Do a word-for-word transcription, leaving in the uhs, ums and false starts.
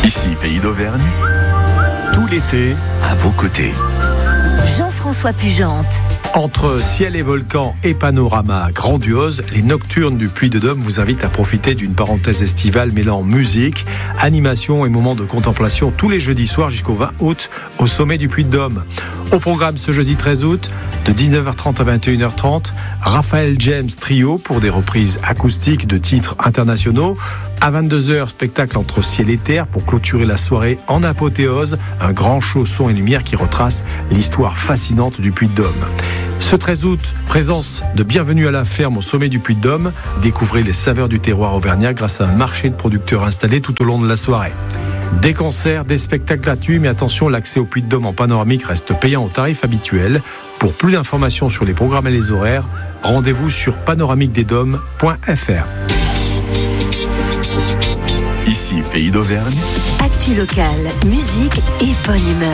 Ici, Pays d'Auvergne, tout l'été, à vos côtés. Jean-François Pugente. Entre ciel et volcan et panorama grandiose, les Nocturnes du Puy-de-Dôme vous invitent à profiter d'une parenthèse estivale mêlant musique, animation et moments de contemplation tous les jeudis soirs jusqu'au vingt août au sommet du Puy-de-Dôme. Au programme ce jeudi treize août, de dix-neuf heures trente à vingt et une heures trente, Raphaël James Trio pour des reprises acoustiques de titres internationaux. À vingt-deux heures, spectacle entre ciel et terre pour clôturer la soirée en apothéose, un grand show son et lumière qui retrace l'histoire fascinante du Puy-de-Dôme. Ce treize août, présence de Bienvenue à la ferme au sommet du Puy-de-Dôme. Découvrez les saveurs du terroir auvergnat grâce à un marché de producteurs installé tout au long de la soirée. Des concerts, des spectacles gratuits, mais attention, l'accès au Puy-de-Dôme en panoramique reste payant au tarif habituel. Pour plus d'informations sur les programmes et les horaires, rendez-vous sur panoramique des dômes point f r. Ici, Pays d'Auvergne. Actu locale, musique et bonne humeur.